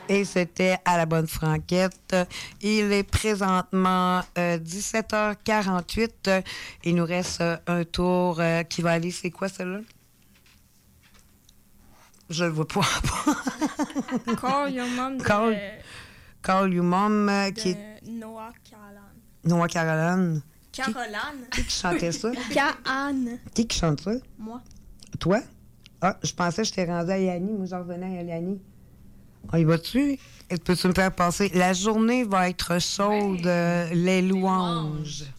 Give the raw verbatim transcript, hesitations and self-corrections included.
Et c'était à la bonne franquette. Il est présentement euh, dix-sept heures quarante-huit. Il nous reste euh, un tour euh, qui va aller. C'est quoi, celle-là? Je le vois pas. Call Your Mom de, Call, Call Your Mom, euh, de qui est Noah Carolan. Noah Carolan. Carolan? Qui, qui chantait ça? Ca-Anne. Qui qui chante ça? Moi. Toi? Ah, je pensais que je t'ai rendu à Yanni. Moi, j'en revenais à Yanni. Ah, il va-tu? Peux-tu me faire passer? La journée va être chaude. Ouais. euh, les Les louanges. louanges.